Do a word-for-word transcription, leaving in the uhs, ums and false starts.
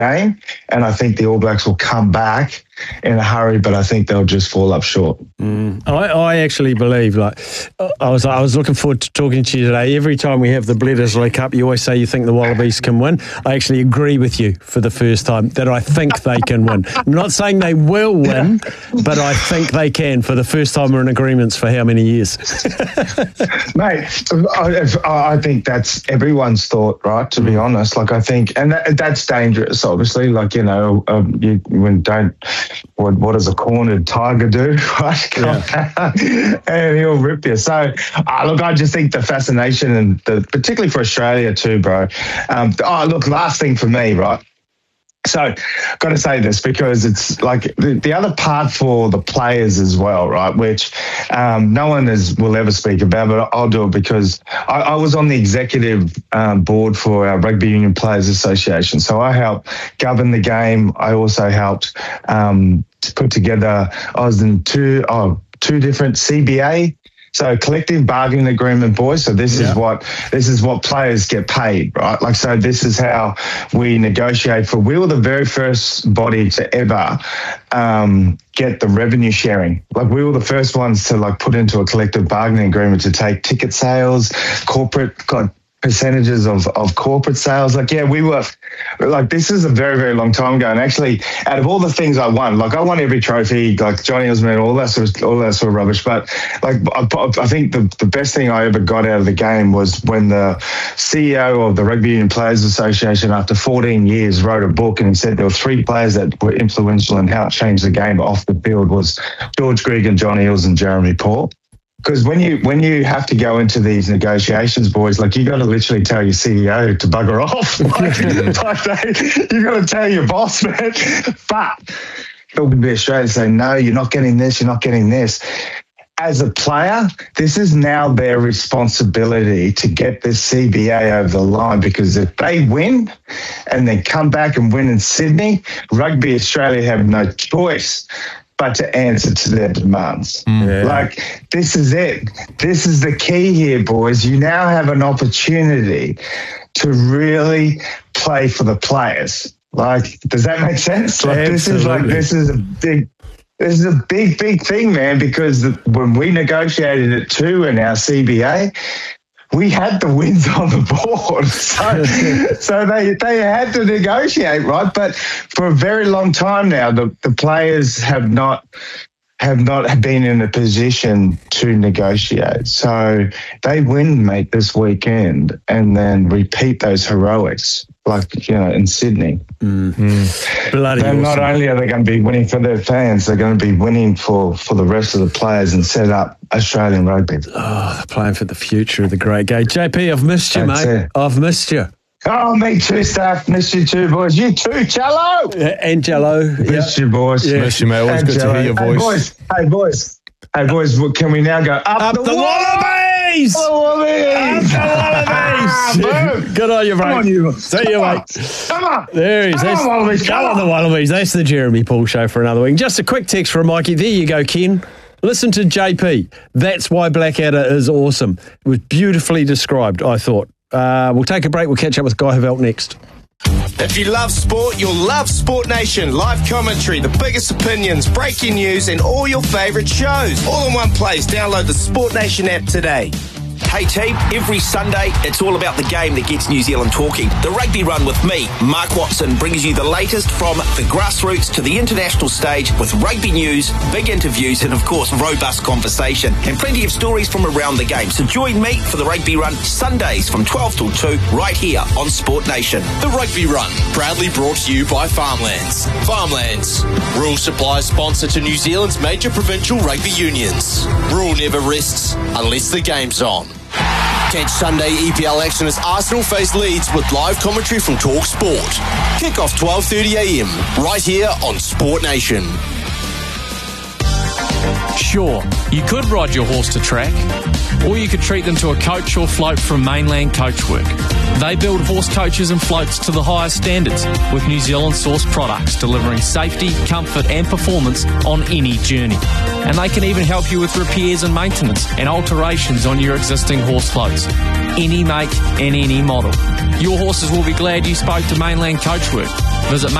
game, and I think the All Blacks will come back in a hurry, but I think they'll just fall up short. Mm. I, I actually believe, like, I was I was looking forward to talking to you today. Every time we have the Bledisloe Cup, you always say you think the Wallabies can win. I actually agree with you for the first time that I think they can win. I'm not saying they will win, but I think they can. For the first time we're in agreements for how many years? Mate, I, I think that's everyone's thought, right, to be honest. Like, I think, and that, that's dangerous, obviously. Like, you know, um, you when don't... What, what does a cornered tiger do, right? Yeah. And he'll rip you. So, uh, look, I just think the fascination, and the, particularly for Australia too, bro. Um, oh, look, last thing for me, right? So, got to say this because it's like the, the other part for the players as well, right? Which um, no one is will ever speak about, but I'll do it because I, I was on the executive um, board for our Rugby Union Players Association. So I helped govern the game. I also helped um, to put together. I was in two oh, two different C B A. So collective bargaining agreement, boys. So this yeah. is what this is what players get paid, right? Like, so this is how we negotiate for. We were the very first body to ever um, get the revenue sharing. Like, we were the first ones to like put into a collective bargaining agreement to take ticket sales, corporate got percentages of, of corporate sales. Like, yeah, we were like, this is a very, very long time ago. And actually, out of all the things I won, like I won every trophy, like Johnny Osmond, all that sort of, all that sort of rubbish. But like, I, I think the, the best thing I ever got out of the game was when the C E O of the Rugby Union Players Association, after fourteen years, wrote a book and he said there were three players that were influential in how it changed the game off the field was George Gregan, John Eales and Jeremy Paul. Because when you when you have to go into these negotiations, boys, like you got to literally tell your C E O to bugger off. Like, like you got to tell your boss, man. But it would be Australia saying, no, you're not getting this, you're not getting this. As a player, this is now their responsibility to get this C B A over the line, because if they win and then come back and win in Sydney, Rugby Australia have no choice but to answer to their demands. Yeah. Like, this is it. This is the key here, boys. You now have an opportunity to really play for the players. Like, does that make sense? Like, Absolutely. this is like this is a big this is a big, big thing, man, because the, when we negotiated it too in our C B A, we had the wins on the board. So, so they, they had to negotiate, right? But for a very long time now, the, the players have not have not been in a position to negotiate. So they win, mate, this weekend and then repeat those heroics, like, you know, in Sydney. Mm-hmm. Bloody then awesome. Not only are they going to be winning for their fans, they're going to be winning for, for the rest of the players and set up Australian rugby. Oh, they're playing for the future of the great game. J P, I've missed you, That's mate. It. I've missed you. Oh, me too, Staff. Miss you too, boys. You too, Jello. Yeah, and Jello. Miss yeah. you, boys. Yeah. Miss you, mate. Always and good Jello. to hear your voice. Hey, boys. Hey, boys. Hey, boys. Can we now go up, up the, the Wallabies? Wallabies! Up the Wallabies! Good on you, mate. Come on, you. See you, mate. Come on. There he is. Come on, Wallabies. Come on, the Wallabies. That's the Jeremy Paul Show for another week. Just a quick text from Mikey. There you go, Ken. Listen to J P. That's why Blackadder is awesome. It was beautifully described, I thought. Uh, we'll take a break. We'll catch up with Guy Havelt next. If you love sport, you'll love Sport Nation. Live commentary, the biggest opinions, breaking news, and all your favourite shows. All in one place. Download the Sport Nation app today. Hey team, every Sunday it's all about the game that gets New Zealand talking. The Rugby Run with me, Mark Watson, brings you the latest from the grassroots to the international stage with rugby news, big interviews and of course robust conversation and plenty of stories from around the game. So join me for the Rugby Run Sundays from twelve till two right here on Sport Nation. The Rugby Run, proudly brought to you by Farmlands. Farmlands, rural supply sponsor to New Zealand's major provincial rugby unions. Rule never rests unless the game's on. Catch Sunday E P L action as Arsenal face Leeds with live commentary from Talk Sport. Kick off twelve thirty a m right here on Sport Nation. Sure, you could ride your horse to track, or you could treat them to a coach or float from Mainland Coachwork. They build horse coaches and floats to the highest standards with New Zealand sourced products delivering safety, comfort and performance on any journey. And they can even help you with repairs and maintenance and alterations on your existing horse floats. Any make and any model. Your horses will be glad you spoke to Mainland Coachwork. Visit